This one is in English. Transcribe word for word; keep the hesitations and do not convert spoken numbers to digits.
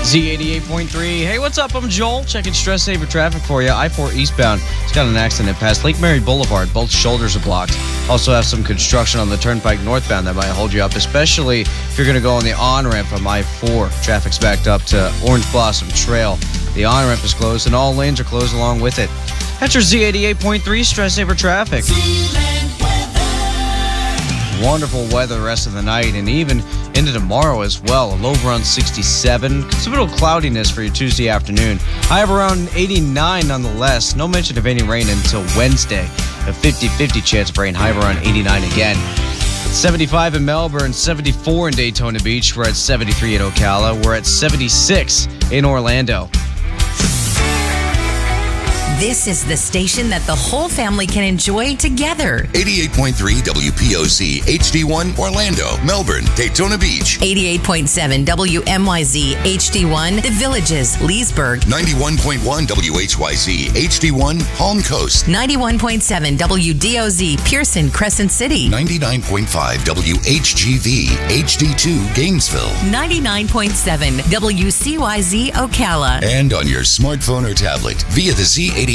Z eighty-eight point three. Hey, what's up? I'm Joel. Checking Stress Saver traffic for you. I four eastbound. It's got an accident past Lake Mary Boulevard. Both shoulders are blocked. Also have some construction on the Turnpike northbound that might hold you up, especially if you're going to go on the on-ramp from I four. Traffic's backed up to Orange Blossom Trail. The on-ramp is closed, and all lanes are closed along with it. That's your Z eighty-eight point three Stress Saver traffic. Wonderful weather the rest of the night and even into tomorrow as well. A low of around sixty-seven. It's a little cloudiness for your Tuesday afternoon. High of around eighty-nine nonetheless. No mention of any rain until Wednesday. A fifty-fifty chance of rain. High of around eighty-nine again. seventy-five in Melbourne, seventy-four in Daytona Beach. We're at seventy-three in Ocala. We're at seventy-six in Orlando. This is the station that the whole family can enjoy together. eighty-eight point three W P O C H D one Orlando, Melbourne, Daytona Beach. eighty-eight point seven W M Y Z H D one The Villages, Leesburg. ninety-one point one W H Y Z H D one Palm Coast. ninety-one point seven W D O Z Pearson, Crescent City. ninety-nine point five W H G V H D two Gainesville. ninety-nine point seven W C Y Z Ocala. And on your smartphone or tablet via the Z eighty-eight